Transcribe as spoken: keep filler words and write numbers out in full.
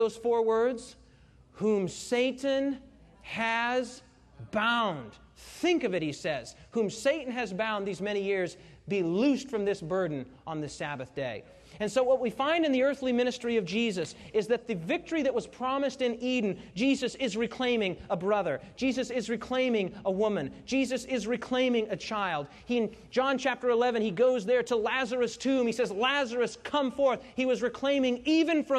those four words? Whom Satan has bound. Think of it, he says. Whom Satan has bound these many years, be loosed from this burden on the Sabbath day. And so what we find in the earthly ministry of Jesus is that the victory that was promised in Eden, Jesus is reclaiming a brother. Jesus is reclaiming a woman. Jesus is reclaiming a child. He, in John chapter eleven, he goes there to Lazarus' tomb. He says, Lazarus, come forth. He was reclaiming even from